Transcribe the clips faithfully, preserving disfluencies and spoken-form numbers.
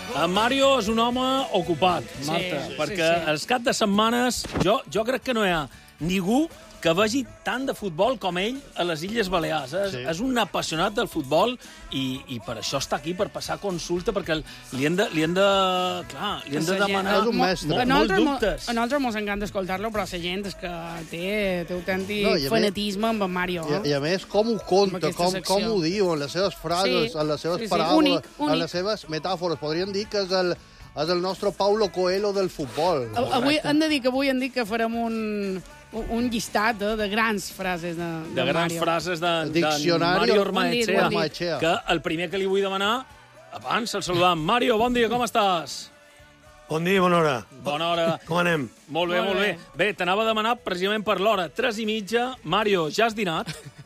En Mario és un home ocupat, Marta, Sí, perquè sí, sí. els cap de setmanes jo, jo crec que no hi ha ningú que vegi tant de futbol com ell a les Illes Balears. És, Sí. és un apassionat del futbol i, i per això està aquí, per passar consulta, perquè li hem de, li hem de, clar, li hem de La gent- demanar És un mo- mestre. mo- A molts nosaltres, mo- dubtes. a nosaltres mos encanta escoltar-lo, però la gent és que té, té autèntic No, i a més- fanatisme amb en Mario. I, Eh? I a més, com ho conta, Amb aquesta com, secció. com ho diu, en les seves frases, Sí, en les seves sí, sí, paraules, únic, únic. en les seves metàfores. Podríem dir que és el, és el nostre Paulo Coelho del futbol. A- Avui hem de dir que avui hem dit que farem un, un llistat eh, de grans frases de, de, de grans Mario. frases de, de Diccionari Mario Ormaechea. Ormaechea, que el primer que li vull demanar, abans el saludam. Mario, bon dia, com estàs? Bon dia i bona hora. Bona hora. Com anem? Molt bé, Molt molt bé. bé. Bé, t'anava a demanar precisament per l'hora. Tres i mitja. Mario, ja has dinat?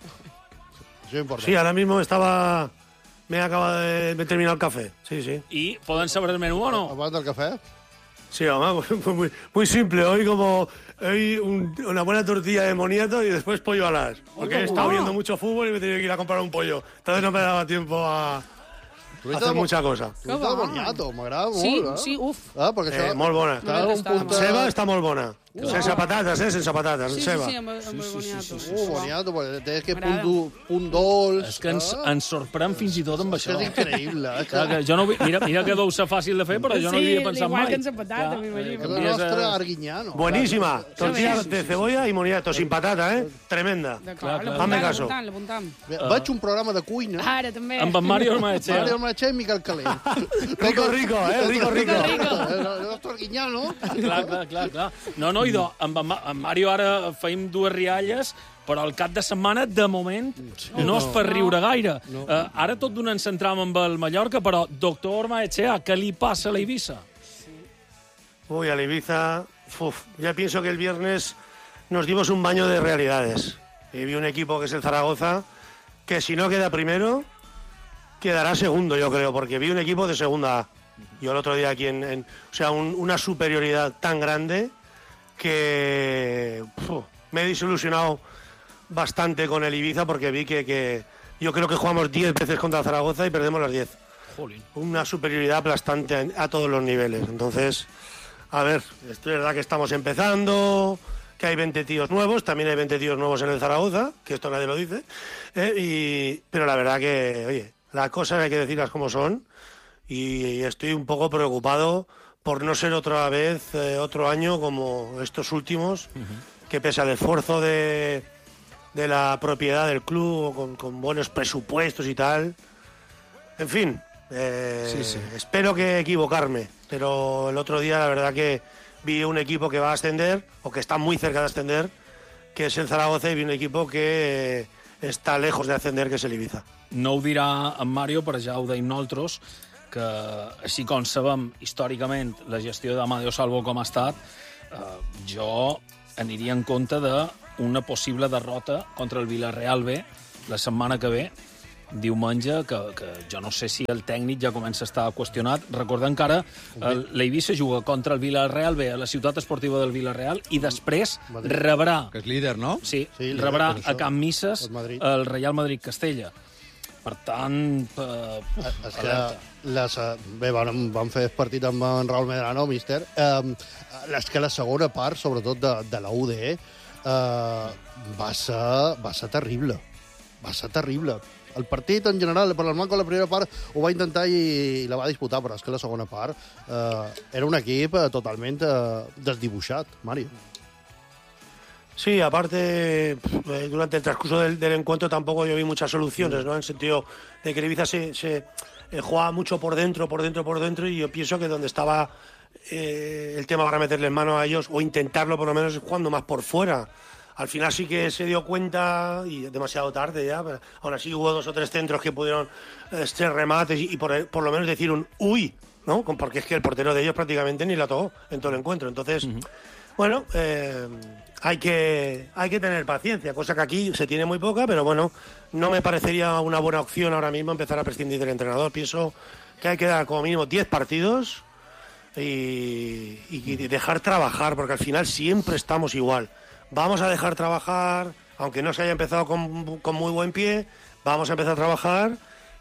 Això és important. Sí, ahora mismo estaba... Me acaba de, de terminar el café. Sí, sí. I poden saber el menú o no? Abans del cafè? Sí, además, muy, muy, muy simple. Hoy como hoy un- una buena tortilla de moniato y después pollo alas. Porque he estado Ah. viendo mucho fútbol y me he tenido que ir a comprar un pollo. Entonces no me daba tiempo a, a hacer mucha cosa. Fruita de boniato, m'agrada molt, Sí, eh? sí, uf. Ah, perquè això... Eh, molt bona. Està en un punt de... Ceba està molt bona. Sense patates, eh? Sense patates, Sí, sí, ceba. sí, amb, amb el boniato. Uh, boniato, perquè té que punt, M'agrada. du, punt dolç... És que ens, eh? ens sorprèn fins i tot amb És això. que és increïble. És Clar, que que jo no, vull- mira, mira que deu ser fàcil de fer, però jo no Sí, hi havia pensat igual mai. que ens ha patat, Clar, m'imagino. eh, és que el envies a- nostre arguinyano. Buenísima. Tortilla Sí, de cebolla y moniato, sin patata, ¿eh? Tremenda. D'acord, Clar, clar. Hazme l'apuntam, caso. l'apuntam, l'apuntam. Bé, Veig un programa de cuina. Ara, també. Amb en Mario Ormaechea. Mario Ormaechea i Miquel Calent. Rico, rico, eh? Rico, rico. El nostre arguinyano. Clar, clar, clar, clar. No, no, idò, amb, en Ma- amb Mario ara feim dues rialles, però el cap de setmana, de moment, no és per riure gaire. No. Uh, ara tot donant centram amb el Mallorca, però, doctor Ormaechea, què li passa a la Eivissa? Uy, al Ibiza, uf, ya pienso que el viernes nos dimos un baño de realidades. Y vi un equipo que es el Zaragoza, que si no queda primero, quedará segundo, yo creo, porque vi un equipo de segunda A. Yo el otro día aquí en... en- o sea, un- una superioridad tan grande que uf, me he desilusionado bastante con el Ibiza porque vi que, que yo creo que jugamos diez veces contra Zaragoza y perdemos las diez. Jolín. Una superioridad aplastante a, a todos los niveles. Entonces, a ver, es verdad que estamos empezando, que hay veinte tíos nuevos, también hay veinte tíos nuevos en el Zaragoza, que esto nadie lo dice, eh, y, pero la verdad que, oye, las cosas hay que decirlas como son, y estoy un poco preocupado por no ser otra vez, eh, otro año como estos últimos, que pese al esfuerzo de, de la propiedad del club, con, con buenos presupuestos y tal, en fin, eh, Sí, sí. espero que equivocarme, pero el otro día la verdad que vi un equipo que va a ascender, o que está muy cerca de ascender, que es el Zaragoza, y vi un equipo que eh, està lejos de ascender, que és el Ibiza. No ho dirà en Mario, però ja ho deim nosaltres, que així com sabem històricament la gestió d'Amadeo Salvo com ha estat, eh, jo aniria en compte d'una possible derrota contra el Villarreal B la setmana que ve, diumenge, que, que jo no sé si el tècnic ja comença a estar qüestionat. Recordem que ara el- l'Eivissa juga contra el Villarreal B a la ciutat esportiva del Villarreal i després rebrà, Que és líder, no? sí, Sí, líder, rebrà per això. a Camp Misses El Madrid. el Real Madrid-Castella. Per tant, eh, És que alerta. les, bé, van, van fer el partit amb en Raúl Medrano, míster. Eh, és que la segona part, sobretot de, de la U D E, eh, va, ser, va ser terrible. Va ser terrible. El partit, en general, per l'Armanco, la primera part ho va intentar i, i la va disputar, però és que la segona part eh, era un equip eh, totalment eh, desdibuixat, Mario. Sí, aparte, pf, eh, durante el transcurso del, del encuentro tampoco yo vi muchas soluciones, ¿no? En el sentido de que el Ibiza se, se eh, jugaba mucho por dentro, por dentro, por dentro, y yo pienso que donde estaba eh, el tema para meterle en mano a ellos, o intentarlo por lo menos, es jugando más por fuera. Al final sí que se dio cuenta, y demasiado tarde ya, pero aún así hubo dos o tres centros que pudieron eh, ser remates y, y por, por lo menos decir un uy, ¿no? Porque es que el portero de ellos prácticamente ni la tocó en todo el encuentro. Entonces, uh-huh. bueno, eh, hay que, hay que tener paciencia, cosa que aquí se tiene muy poca, pero bueno, no me parecería una buena opción ahora mismo empezar a prescindir del entrenador. Pienso que hay que dar como mínimo diez partidos y, y dejar trabajar, porque al final siempre estamos igual. Vamos a dejar trabajar, aunque no se haya empezado con, con muy buen pie, vamos a empezar a trabajar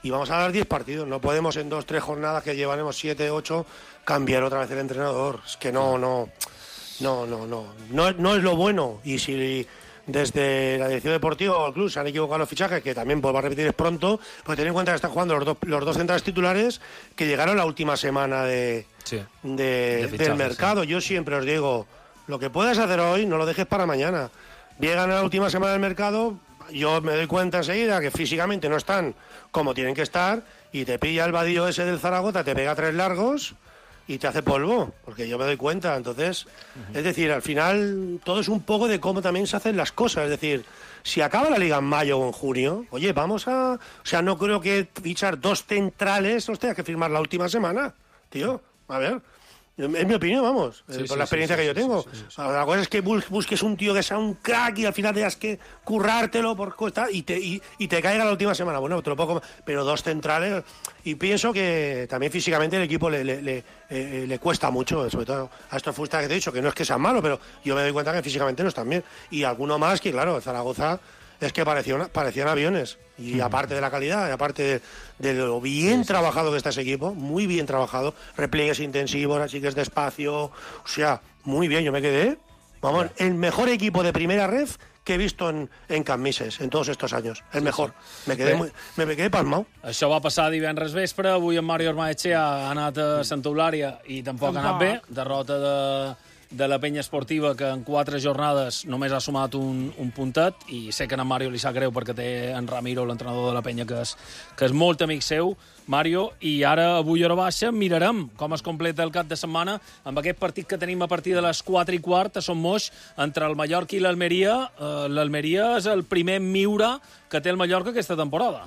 y vamos a dar diez partidos. No podemos en dos, tres jornadas que llevaremos siete, ocho, cambiar otra vez el entrenador. Es que no, no, no, no, no, no, no es lo bueno. Y si desde la dirección deportiva o el club se han equivocado los fichajes, que también vuelvo a repetir es pronto, pues ten en cuenta que están jugando los dos, los dos centrales titulares que llegaron la última semana de, sí. de, de fichajes, del mercado. Sí. Yo siempre os digo, lo que puedas hacer hoy, no lo dejes para mañana. Llegan a la última semana del mercado, yo me doy cuenta enseguida que físicamente no están como tienen que estar, y te pilla el vadillo ese del Zaragoza, te pega tres largos y te hace polvo, porque yo me doy cuenta. Entonces, uh-huh. es decir, al final todo es un poco de cómo también se hacen las cosas. Es decir, si acaba la liga en mayo o en junio, oye, vamos a... O sea, no creo que fichar dos centrales los tengas que firmar la última semana, tío. A ver... Es mi opinión, vamos, sí, por sí, la experiencia sí, sí, que yo tengo. Sí, sí, sí, sí. La cosa es que busques un tío que sea un crack y al final tengas que currártelo por costa y te, y, y te caiga la última semana. Bueno, te lo pongo, pero dos centrales. Y pienso que también físicamente el equipo le, le, le, eh, le cuesta mucho, sobre todo a estos futbolistas que te he dicho, que no es que sean malos, pero yo me doy cuenta que físicamente no están bien. Y alguno más que, claro, Zaragoza es que parecían, parecían aviones. Y mm. aparte de la calidad, y aparte de, de lo bien sí, sí, trabajado sí. que está ese equipo, muy bien trabajado, repliegues intensivos, así que es despacio, o sea, muy bien, yo me quedé, vamos, sí. el mejor equipo de primera red que he visto en, en Cammises en tots estos años, el sí, mejor. Sí. Me quedé, muy, me, me quedé pasmau. Això va passar divendres vespre, avui en Mario Ormaechea ha anat a Santa Eulària i tampoc, tampoc ha anat bé, derrota de... de la penya esportiva, que en quatre jornades només ha sumat un, un puntet, i sé que a en Mario li sap greu perquè té en Ramiro, l'entrenador de la penya, que és, que és molt amic seu, Mario, i ara avui a hora baixa mirarem com es completa el cap de setmana amb aquest partit que tenim a partir de les quatre i quart a Son Moix, entre el Mallorca i l'Almeria. Uh, L'Almeria és el primer miura que té el Mallorca aquesta temporada.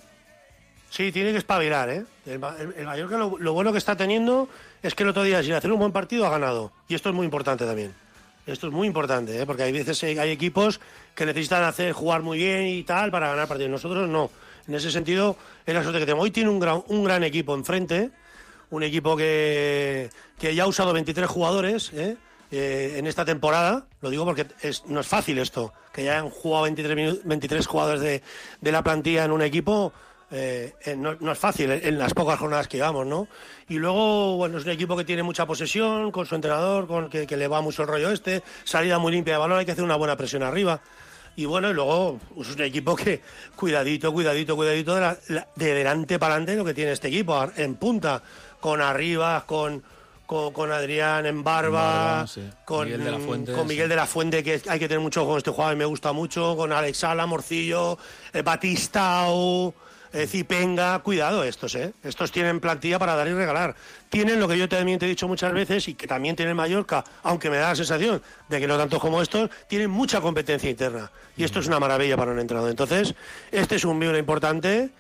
Sí, tiene que espabilar, ¿eh? El, el, el Mallorca lo, lo bueno que está teniendo es que el otro día, sin hacer un buen partido, ha ganado. Y esto es muy importante también. Esto es muy importante, ¿eh? Porque hay veces hay equipos que necesitan hacer jugar muy bien y tal para ganar partidos. Nosotros no. En ese sentido, es la suerte que tenemos. Hoy tiene un gran, un gran equipo enfrente, un equipo que, que ya ha usado veintitrés jugadores, ¿eh? Eh, en esta temporada. Lo digo porque es, no es fácil esto, que ya han jugado veintitrés, veintitrés jugadores de, de la plantilla en un equipo. Eh, eh, no, no es fácil en, en las pocas jornadas que llevamos, ¿no? Y luego, bueno, es un equipo que tiene mucha posesión, con su entrenador, con que, que le va mucho el rollo este, salida muy limpia de balón, hay que hacer una buena presión arriba. Y bueno, y luego pues, es un equipo que, cuidadito, cuidadito, cuidadito, de, la, la, de delante para adelante lo que tiene este equipo, en punta, con Arribas, con... Con, con Adrián en barba, barba sí. con, Miguel de la Fuente, con Miguel sí. de la Fuente, que hay que tener mucho con este jugador, me gusta mucho, con Alex Sala, Morcillo, eh, Batistao, eh, Zipenga, cuidado estos, ¿eh? Estos tienen plantilla para dar y regalar. Tienen lo que yo también te he dicho muchas veces y que también tiene Mallorca, aunque me da la sensación de que no tantos como estos, tienen mucha competencia interna. Y esto es una maravilla para un entrenador. Entonces, este es un miembro importante.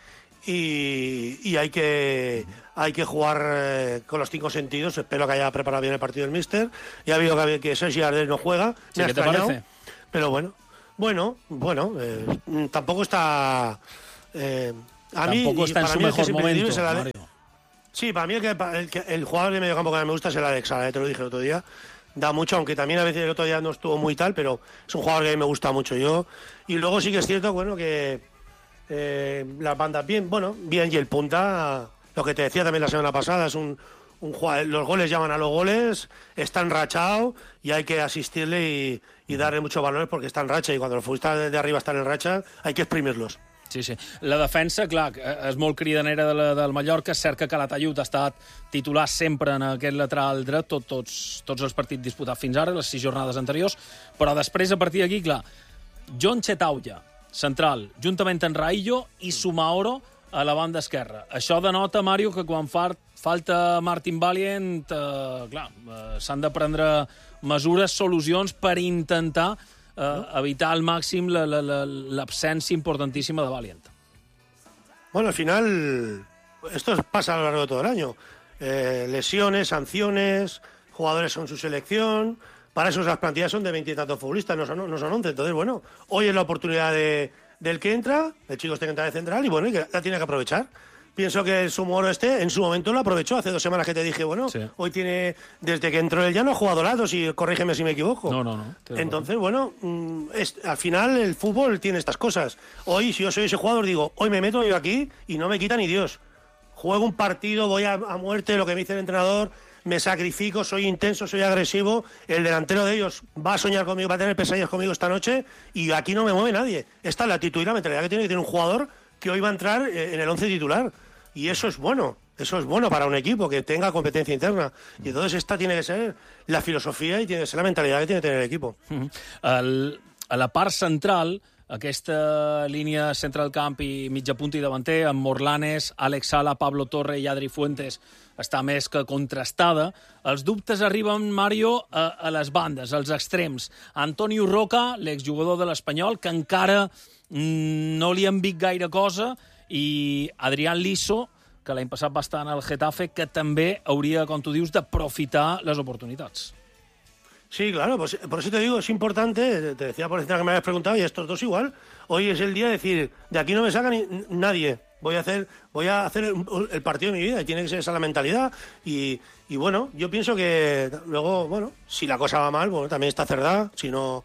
Y, y hay que hay que jugar eh, con los cinco sentidos. Espero que haya preparado bien el partido del míster. Ya ha habido que, que Sergi Ardés no juega. Sí, ¿qué te parece? Pero bueno, bueno, bueno, eh, tampoco está eh, a tampoco mí, está en para su mí mejor el momento, es el Ale... Mario. Sí, para mí el, que, el, que, el jugador de mediocampo que me gusta es el Alex Sala, eh, te lo dije el otro día. Da mucho, aunque también a veces el otro día no estuvo muy tal, pero es un jugador que a mí me gusta mucho yo. Y luego sí que es cierto, bueno, que Eh, las bandas bien, bueno, bien, y el punta, lo que te decía también la semana pasada, es un, un jugador, los goles llaman a los goles, está enrachado y hay que asistirle y, y darle muchos valores porque está en racha, y cuando los futbolistas de arriba están en racha hay que exprimirlos. Sí, sí. La defensa, clar, és molt cridanera de la, del Mallorca. És cert que Calatayud ha estat titular sempre en aquest lateral dret, tot, tots, tots els partits disputats fins ara, les sis jornades anteriors, però després, a partir d'aquí, clar, John Chetauya, central, juntament amb Raillo i Sumaoro a la banda esquerra. Això denota, Mario, que quan fa, falta Martin Valient, eh, clar, eh, s'han de prendre mesures, solucions per intentar eh, evitar al màxim l'absència importantíssima de Valient. Bueno, al final, esto pasa a lo largo de todo el año. Eh, lesiones, sanciones, jugadores con su selección. Para eso las plantillas son de veintitantos futbolistas, no son, no son once. Entonces, bueno, hoy es la oportunidad de, del que entra, el chico este que entra de central, y bueno, y que la tiene que aprovechar. pienso que el Sumoro este, en su momento lo aprovechó. Hace dos semanas que te dije, bueno, sí. hoy tiene, desde que entró él ya no ha jugado lados, y corrígeme si me equivoco. No, no, no. Entonces, bueno, es, al final el fútbol tiene estas cosas. Hoy, si yo soy ese jugador, digo, hoy me meto yo aquí y no me quita ni Dios. Juego un partido, voy a, a muerte, lo que me dice el entrenador, me sacrifico, soy intenso, soy agresivo. El delantero de ellos va a soñar conmigo, va a tener pesadillas conmigo esta noche, y aquí no me mueve nadie. Esta es la actitud y la mentalidad que tiene que tener un jugador que hoy va a entrar en el once titular. Y eso es bueno, eso es bueno para un equipo que tenga competencia interna. Y entonces esta tiene que ser la filosofía y tiene que ser la mentalidad que tiene que tener el equipo. Uh-huh. el, a la part central, aquesta línia central camp i mitja punta i davanter, amb Morlanes, Àlex Sala, Pablo Torre i Adri Fuentes, està més que contrastada. Els dubtes arriben, Mario, a, a les bandes, als extrems. Antonio Roca, l'exjugador de l'Espanyol, que encara mm, no li han vist gaire cosa, i Adrián Liso, que l'any passat va estar en el Getafe, que també hauria, com tu dius, d'aprofitar les oportunitats. Sí, claro, pues, por eso te digo, es importante, te decía por encima que me habías preguntado, y estos dos igual, hoy es el día de decir, de aquí no me saca ni, nadie, voy a hacer voy a hacer el, el partido de mi vida, y tiene que ser esa la mentalidad, y, y bueno, yo pienso que luego, bueno, si la cosa va mal, bueno, también está Cerdá, si no,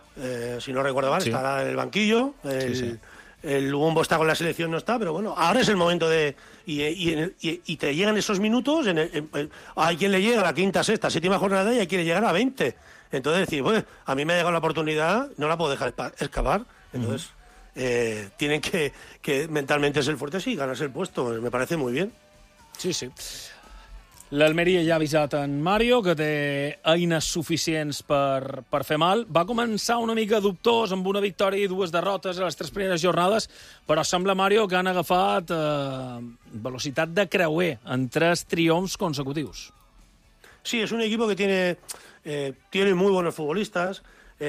eh, si no recuerdo mal, sí. estará en el banquillo, el, sí, sí. el Lumumbo está con la selección, no está, pero bueno, ahora es el momento de... Y, y, y, y te llegan esos minutos, en el, en, en, hay quien le llega a la quinta, sexta, séptima jornada, y hay quien le llega a veinte. Entonces decir, pues, a mí me ha llegado la oportunidad, no la puedo dejar escapar. Entonces, uh-huh. eh, tienen que, que mentalmente ser fuertes y ganarse el puesto. Me parece muy bien. Sí, sí. L'Almeria ja ha avisat en Mario que té eines suficients per, per fer mal. Va començar una mica dubtós amb una victòria i dues derrotes a les tres primeres jornades, però sembla, Mario, que han agafat eh, velocitat de creuer en tres triomfs consecutius. Sí, es un equipo que tiene, eh, tiene muy buenos futbolistas,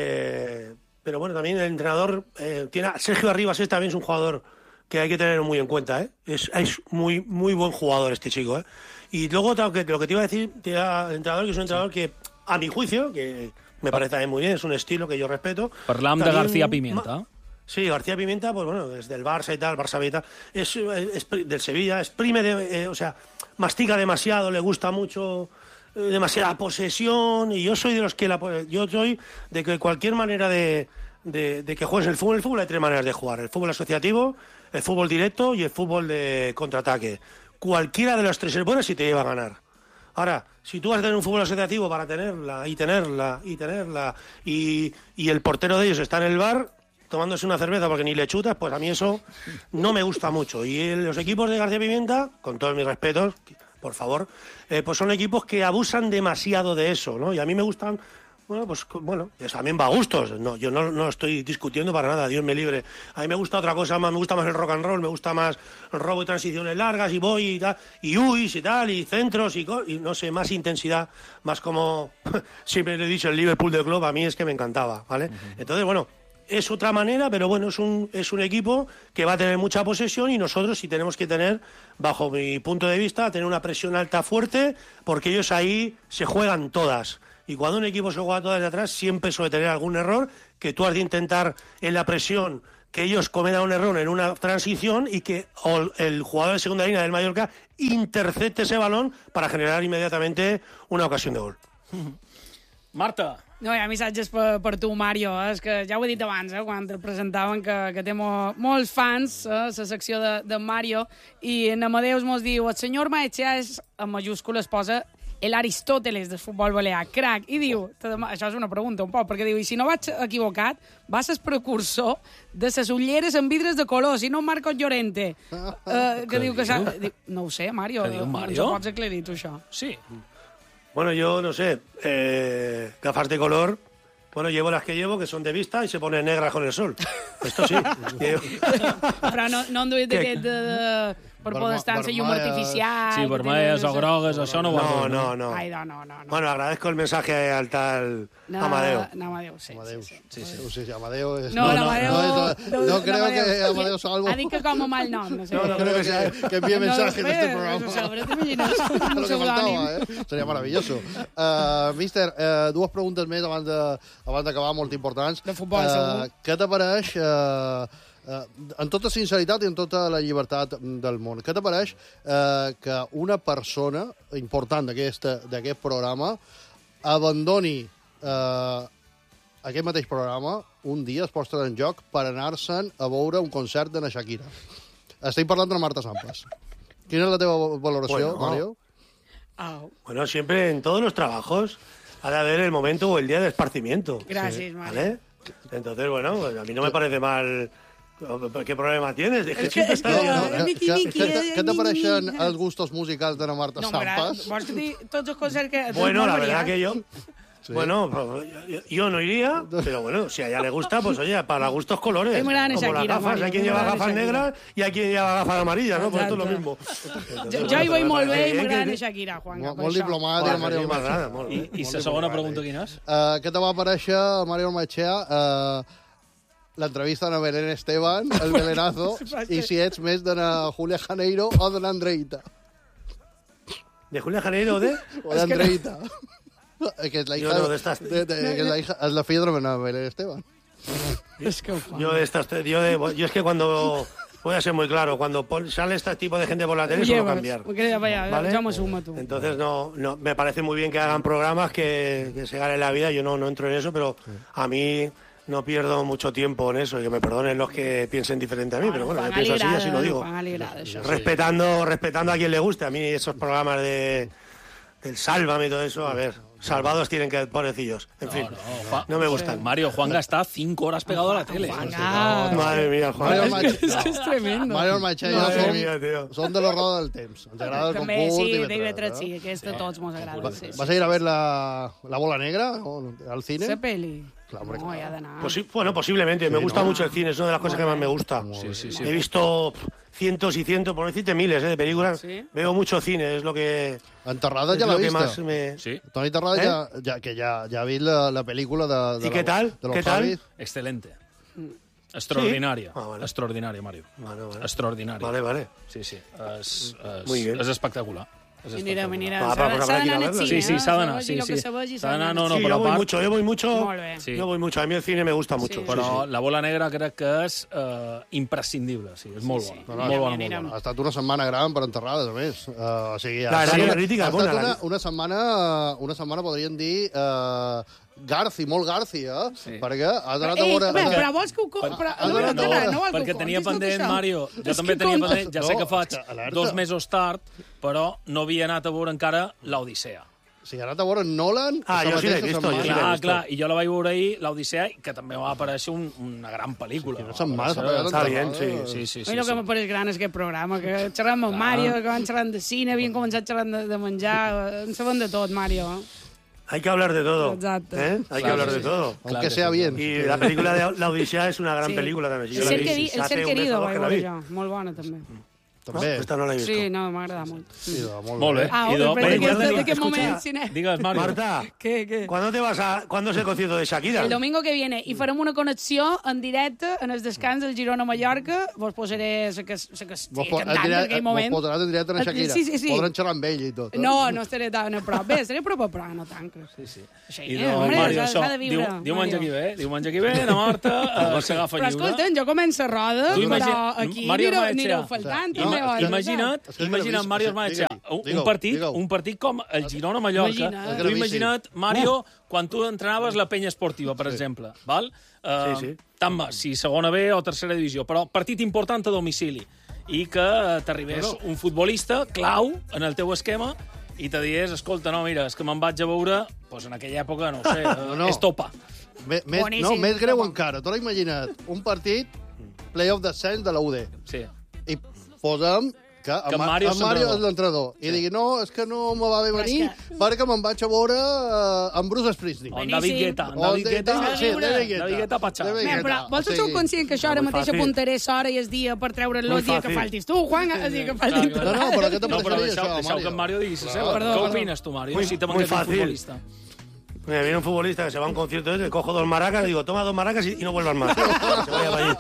eh, pero bueno, también el entrenador eh, tiene a Sergio Arribas, este también es un jugador que hay que tener muy en cuenta, ¿eh? Es, es muy, muy buen jugador este chico, ¿eh? Y luego lo que, lo que te iba a decir, te iba, el entrenador, que es un entrenador que, a mi juicio, que me parece también muy bien, es un estilo que yo respeto. Parlàvem de García Pimienta. Sí, García Pimienta, pues bueno, desde el Barça y tal, Barça y tal, es, es, es del Sevilla, exprime, de, eh, o sea, mastica demasiado, le gusta mucho, eh, demasiada posesión, y yo soy de los que, la, yo soy de que cualquier manera de, de, de que juegues el fútbol, el fútbol hay tres maneras de jugar, el fútbol asociativo, el fútbol directo y el fútbol de contraataque. Cualquiera de las tres es buena si te lleva a ganar. Ahora, si tú vas a tener un fútbol asociativo para tenerla y tenerla y tenerla y, y el portero de ellos está en el bar tomándose una cerveza porque ni le chutas, pues a mí eso no me gusta mucho. Y el, los equipos de García Pimienta, con todos mis respetos, por favor, eh, pues son equipos que abusan demasiado de eso, ¿no? Y a mí me gustan... Bueno, pues bueno, también va a gustos. No, yo no, no estoy discutiendo para nada, Dios me libre. A mí me gusta otra cosa más, me gusta más el rock and roll, me gusta más el robo y transiciones largas y voy y tal, y uis y tal, y centros y, y no sé, más intensidad, más como siempre le he dicho el Liverpool de club, a mí es que me encantaba, ¿vale? Uh-huh. Entonces, bueno, es otra manera, pero bueno, es un, es un equipo que va a tener mucha posesión y nosotros sí tenemos que tener, bajo mi punto de vista, tener una presión alta fuerte, porque ellos ahí se juegan todas. Y cuando un equipo se juega todas de atrás, siempre suele tener algún error que tú has de intentar en la presión que ellos cometan un error en una transición y que el jugador de segunda línea del Mallorca intercepte ese balón para generar inmediatamente una ocasión de gol. Marta. No, hi ha missatges per, per tu, Mario. Eh? És que ja ho he dit abans, eh, quan et presentaven, que, que té mo, molts fans, eh, la secció de, de Mario, i en Amadeus mos diu, el senyor Maechea és, en majúscules, posa el Aristóteles del futbol balear, crac, i diu, això és una pregunta un poc, perquè diu, i si no vaig equivocat, va ser el precursor de les ulleres amb vidres de color, si no Marcos Llorente, uh, que, que diu que s'ha... No ho sé, Mario, diu, Mario? Ens ho pots aclarir, tu, això? Sí. Bueno, yo no sé, eh, gafas de color, bueno, llevo las que llevo, que son de vista y se ponen negras con el sol. Esto sí. Però no, no han duit aquest de... de... per poder estar en llum artificial... Sí, vermelles o grogues, això no ho No, no, no. Ai, no, no, no. Bueno, agradezco el mensaje al tal no, Amadeo. No, Amadeo, sí. Amadeo, sí, sí. sí, sí. sí Amadeo es... No, no, Amadeo... No, no, no, no creo Amadeo, que Amadeo Salvo... Ha dit que com a mal nom, no sé. No, no creo que, sea, que envíe mensajes no, en este programa. No, sobre, t'imagines? Lo que faltava, eh? Seria maravilloso. Uh, Míster, uh, dues preguntes més abans de, abans d'acabar, molt importants. De futbol, uh, segur. Què t'apareix... Uh, eh, en tota sinceritat i en tota la llibertat del món, què t'apareix eh, que una persona important d'aquest programa abandoni eh, aquest mateix programa un dia es posa en joc per anar-se'n a veure un concert de na Shakira? Estic parlant de la Marta Sampas. Quina es la teva valoració, bueno, Mario? Oh. Bueno, siempre en todos los trabajos ha de haber el momento o el día de esparcimiento. Gracias, Mario. ¿Vale? Entonces, bueno, pues a mí no me parece mal. ¿Qué problema tienes? Es que Es que- siempre es está que- bien, No, ¿no? no, Miqui, què Miqui, què eh, te- què t'apareixen Miqui. els gustos musicals de la Marta No, Sampas? vols dir tots els concerts que... Bueno, la molt verdad variats. que yo. Sí. Bueno, pues, yo, yo no iría, pero bueno, si a ella le gusta, pues oye, para gustos colores. Ay, mira, Como Shakira, las gafas, Mario, hay quien mira, lleva gafas Shakira. negras y hay quien lleva gafas amarillas, ¿no? Pues esto es lo Exacte. mismo. Jo, jo hi veig molt bé i Bien, m'agrada que- na Shakira, Juan. Molt, per molt això. diplomàtic, Bueno, Mario sí, Ormachea. m'agrada, molt bé. I, i la segona pregunta quina és? Uh, què te va aparèixer, Mario Ormachea, uh, l'entrevista a Belén Esteban, el Belenazo, i si ets més de na Julia Janeiro o de n'Andreita? ¿De Julia Janeiro de? O d'Andreita. Que és la hija... Yo no, de estas- de, de, que és la, hija, és la filla de la Belén Esteban. És que ho fa. Yo de estas, yo, de, yo es que cuando, voy a ser muy claro, cuando pon- sale este tipo de gente por la tele, suelo Lleves, cambiar. perquè ja, ja, ¿Vale? ja m'ho suma, tu. Entonces, no, no, me parece muy bien que hagan programas que, que se ganen la vida. Yo no, no entro en eso, pero a mí no pierdo mucho tiempo en eso. Y que me perdonen los que piensen diferente a mí, pero bueno, yo Juan pienso así y agrada, así lo digo. Juan agrada, això. Respetando, respetando a quien le guste. A mí esos programas de del Sálvame y todo eso, a ver, salvados tienen que, pobrecillos. En fin, no, Juan- no me gustan. Mario, Juanga está cinco horas pegado a la tele. Juanga. Madre mía, Mario Juan. Ormachea, És que és tremendo. Mario Ormachea Madre i jo mía, som, tío. som de la roda del temps. Ens agrada el També, concurs. sí, i de veterans, Ivetret, no? sí, aquesta a tots mos agrada. Sí, ¿Vas sí. a ir a ver la, la bola negra o, al cine? La peli? Claro, hombre, No, claro. hi ha d'anar. Posi- bueno, posiblemente. me gusta mucho el cine, es una de las cosas que más me gusta. Sí, sí, sí. He visto pff, cientos y cientos, por no decirte miles, ¿eh? de películas. Sí. Veo mucho cine, es lo que, Enterrada es ja l'ha lo que vista. más me... Sí, Toni Terrada ¿Eh? ja, ja, que ja, ja ha vist la, la pel·lícula de, de ¿Y la, qué tal? de los ¿Qué tal? Javis. excelente. Extraordinària. Ah, vale. Extraordinària, Mario. Vale, vale. Extraordinària. Vale, vale. Sí, sí. És, és, Muy bien. és espectacular. És I anirem, espectacular. anirem. Va, S'ha pues s'ha habrá que ir d'anar a al verla. cine, Sí, sí, no? s'ha d'anar, Se sí, vegi lo sí. que se vegi, S'ha d'anar, no, no, Sí, però yo a voy part- mucho, yo voy mucho. Molt bé. Sí. Yo voy mucho. A mí el cine me gusta mucho. Sí. sí, Però sí. la bola negra crec que és eh, imprescindible. Sí, és molt Sí, bona. sí. No, Molt no, bona, molt anirem. bona. Ha estat una setmana gran per Enterrades, a més. Uh, o sigui, ha La estat verdad que una- la crítica ha es buena, estat una, la- una setmana, una setmana podríem dir, uh, Garci, molt Garci, eh? Sí. Perquè has anat a Ei, veure... bé, però vols que ho... co- Però, Ah, no, no, no, no, no, no, no vol que Perquè ho tenia contis, tot pendent, això. Mario, jo És també que tenia contes- pendent, ja sé No, que faig és que alerta. dos mesos tard, però no havia anat a veure encara l'Odissea. Si ha anat a veure Nolan... Ah, esta jo sí l'he mateixa vist, setmana. jo sí l'he Clar, vist. clar, i jo la vaig veure ahir, l'Odissea, que també va aparèixer un, una gran pel·lícula. Quina setmana s'ha Va pegat aparèixer- Està bien, Enterrades. sí. Sí, sí, A sí. mi el que sí. m'apareix gran és aquest programa, que xerrem amb Mario, que van xerrant de cine, havien començat xerrant de, de menjar, en sabem de tot, Mario. Hay que hablar de todo. Exacto. ¿eh? Hay que Claro, hablar sí, de sí. todo. Aunque Clar que sea sí. bien. Y la película de La Odisea es una gran Sí. película también. sí, El yo la ser, vi. queri, el Hace ser un mes querido, o dos vaig que la veure vi. jo. Molt bona, també. També. Esta no la he visto. Sí, no, m'agrada molt. Sí, no, molt Molt bé. Ah, I però do- però Bé, d'aquest guarda- d'aquest escucha, moment, cine. Digues, Mario. Marta, Què, què? ¿cuándo te vas a, ¿cuándo es el concierto de Shakira? El domingo que viene i farem una connexió en directe en el descans del Girona-Mallorca. Vos posaré la que, la que estic Vos, po- cantant en dirà- aquell vos moment. posaràs en directe a Shakira. Sí, sí, sí. Podran xerrar amb ell i tot. eh? No, no estaré tan a prop. Bé, estaré a prop a prop, no tant. Que... Sí, sí. Així, I eh, do, hombre, Mario, s'ha- això, s'ha de viure, diu, diumenge Mario. que ve, diumenge que ve, la Marta eh, s'agafa Però lliure. escolta, jo començo a roda, Tu però imagina- aquí Mario anireu, Ormachea. anireu faltant. No, també, hores, Imagina't, És que no l'he imagina't vist. Mario Sí, Ormachea, digue-li, un, digue-ho, un partit, digue-ho. un partit com el Girona-Mallorca. Imagina. Tu imagina't, Mario, quan tu entrenaves la penya esportiva, per exemple, val? Uh, Sí, sí. Tant va, si segona B o tercera divisió, però partit important a domicili i que t'arribés No, no. un futbolista clau en el teu esquema i te digués, escolta, no, mira, és que me'n vaig a veure, doncs en aquella època, no ho sé, No, no. és topa. Me, més, Boníssim. no, més greu encara. Tu l'has imaginat un partit playoff descens de la U D Sí. i posem que, Que en, Ma- Mario en és Mario l'entrenador. és l'entrenador i digui, no, és que no me va bé Però és venir perquè me'n vaig a veure eh, amb Bruce Springsteen. O en Boníssim. David Guetta. En O David de- Guetta. de- sí, David David Guetta. David Guetta Pachá. David Bé, Guetta. però O vosaltres sigui- sou conscients que això ara Molt mateix fàcil. apuntaré l'hora i el dia per treure'n-lo el Molt dia que fàcil. faltis tu, Juan, el dia que faltis tu. No, no, però què No, però t'apareixeria deixeu, això, deixeu que Mario? en Mario digui la Clar. seva. Perdó, Què perdó. opines tu, Mario, Muy- si te muy manques un fácil. futbolista? Me viene un futbolista que se va a un concierto, le cojo dos maracas, le digo, toma dos maracas y, y no vuelvas más. Que se vaya para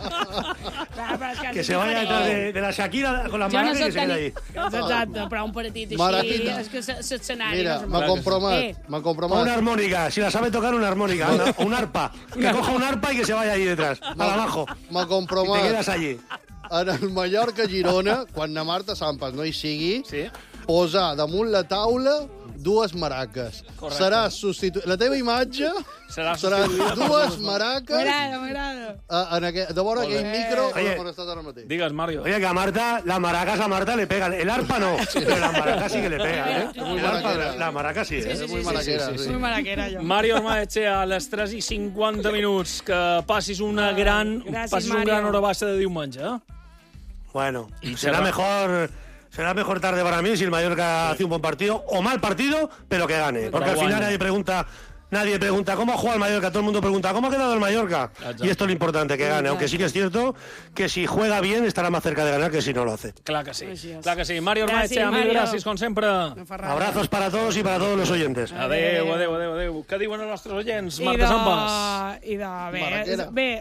allí. Que se vaya detrás de, de la Shakira con las maracas no i que se quedi allí. Exacte, però un partit així... Maratita. És que l'escenari... Mira, no m'ha compromet, m'ha compromet. Una armónica, si la sabe tocar una armónica, una, un arpa. Que coja un arpa y que se vaya allí detrás, al abajo. M'ha compromet. I te quedas allí. En el Mallorca-Girona, quan na Marta Sampas no hi sigui, Sí. posar damunt la taula dues maraques. Correcte. Serà substituït... La teva imatge Serà serà substituïda per dues dues maraques M'agrada, m'agrada. eh, en aquell, de vora Molt aquell bé. micro Oye. on estàs ara mateix. Digues, Mario. Oye, que a Marta, las maracas a Marta le pegan. El arpa no, pero las maracas sí que le pegan, ¿eh? Muy El arpa, maraquera. la maraca sí, ¿eh? És muy maraquera, sí. Muy maraquera, jo. Mario Armaetxea, a les tres i cinquanta minuts, que passis una gran, gràcies, passis un Mario. gran hora baixa de diumenge, eh? Bueno, Y será será- mejor será mejor tarde para mí si el Mallorca hace un buen partido o mal partido, pero que gane. Porque al Pero final bueno. nadie pregunta, nadie pregunta cómo ha jugado el Mallorca, todo el mundo pregunta cómo ha quedado el Mallorca. Exacto. Y esto es lo importante, que gane. Aunque sí que es cierto que si juega bien estará más cerca de ganar que si no lo hace. Clar que sí, Així és. clar que sí. Mario Gràcies, Armaetxea, mil Mario. gràcies, com sempre. No fa res. Abrazos para todos y para todos los oyentes. Adéu, adéu, adéu, adéu. Què diuen els nostres oients, I Marta de... Sampas? I de... Bé, Maraquera. bé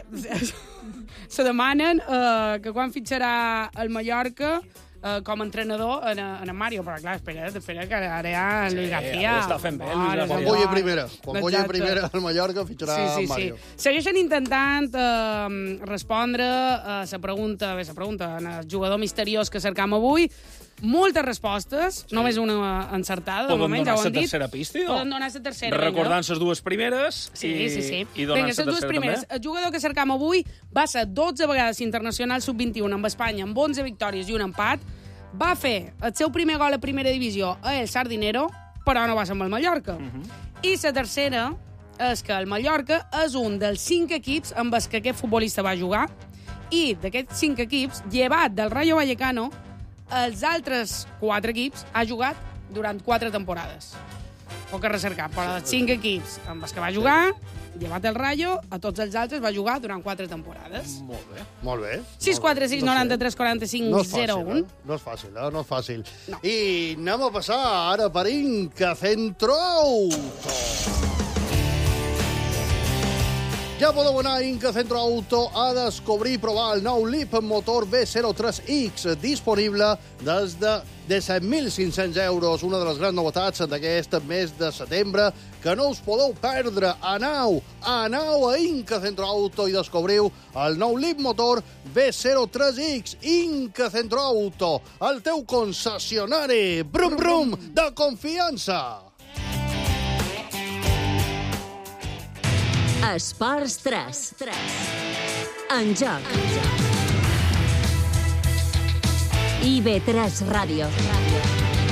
se demanen uh, que quan fitxarà el Mallorca uh, com a entrenador en, en el Mario, però clar, espera, espera que ara hi ha en Luis García. ara està fent bé, Luis Bones, García. Quan bones. pugui primera, quan pugui Exacte. primera al Mallorca fitxarà Sí, sí, en Mario. sí. Segueixen intentant eh, respondre a la pregunta, bé, la pregunta, en el jugador misteriós que cercam avui. Moltes respostes, sí. Només una encertada, de Poden moment, ja donar ho la han dit. tercera pista? Poden donar la tercera, Recordant les dues primeres Sí, i, sí, sí. i donant Vinga, la les dues tercera primeres. també. El jugador que cercam avui va ser dotze vegades internacional sub vint i u amb Espanya, amb onze victòries i un empat. Va fer el seu primer gol a primera divisió a El Sardinero, però no va ser amb el Mallorca. Uh -huh. I la tercera és que el Mallorca és un dels cinc equips amb els que aquest futbolista va jugar, i d'aquests cinc equips, llevat del Rayo Vallecano, els altres quatre equips ha jugat durant quatre temporades. Poc a recercar, però dels cinc equips amb els que va jugar, llevat el Rayo, a tots els altres va jugar durant quatre temporades. Molt bé. Molt bé. sis quatre sis noranta-tres quaranta-cinc No és zero fàcil, un. eh? No és fàcil, eh? No és fàcil. No. I anem a passar ara per Inca Centro Auto. Ja podeu anar a Inca Centro Auto a descobrir i provar el nou Leap motor B zero tres X, disponible des de disset mil cinc-cents euros. Una de les grans novetats d'aquest mes de setembre que no us podeu perdre. Anau, anau a Inca Centro Auto i descobriu el nou Leap motor B zero tres X. Inca Centro Auto, el teu concessionari brum brum de confiança. Esports tres. En joc. I B tres Ràdio.